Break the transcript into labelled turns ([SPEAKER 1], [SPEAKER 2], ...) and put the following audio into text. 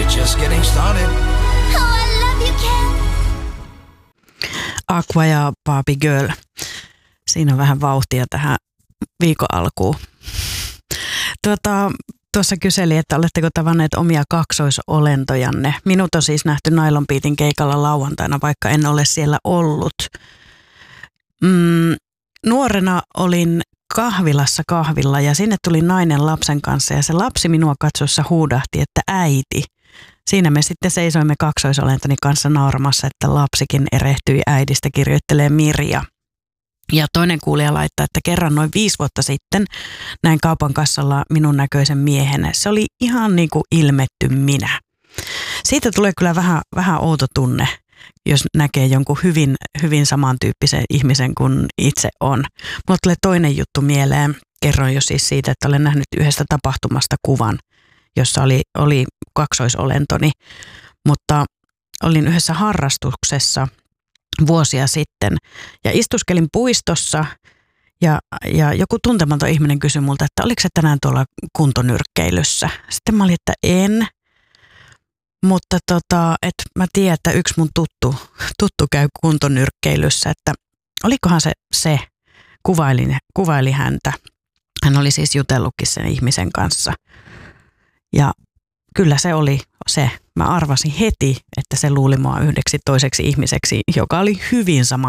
[SPEAKER 1] we're just getting started.
[SPEAKER 2] Oh, I love you, Ken.
[SPEAKER 3] Aqua ja Barbie Girl. Siinä on vähän vauhtia tähän viikon alkuun. Tuossa kyseli, että oletteko tavanneet omia kaksoisolentojanne. Minut on siis nähty Nylon Beatin keikalla lauantaina, vaikka en ole siellä ollut. Nuorena olin kahvilla ja sinne tuli nainen lapsen kanssa ja se lapsi minua katsoessa huudahti, että äiti. Siinä me sitten seisoimme kaksoisolentoni kanssa nauramassa, että lapsikin erehtyi äidistä, kirjoittelee Mirja. Ja toinen kuulija laittaa, että kerran noin 5 vuotta sitten näin kaupan kassalla minun näköisen miehen. Se oli ihan niin kuin ilmetty minä. Siitä tulee kyllä vähän outo tunne, jos näkee jonkun hyvin samantyyppisen ihmisen kuin itse on. Mulla tulee toinen juttu mieleen. Kerroin jo siis siitä, että olen nähnyt yhdestä tapahtumasta kuvan, jossa oli kaksoisolentoni. Mutta olin yhdessä harrastuksessa vuosia sitten ja istuskelin puistossa ja joku tuntematon ihminen kysyi multa, että oliko se tänään tuolla kuntonyrkkeilyssä. Sitten mä olin, että en, mutta että mä tiedän, että yksi mun tuttu käy kuntonyrkkeilyssä, että olikohan se kuvaili häntä. Hän oli siis jutellutkin sen ihmisen kanssa ja kyllä se oli se. Mä arvasin heti, että se luuli mua yhdeksi toiseksi ihmiseksi, joka oli hyvin sama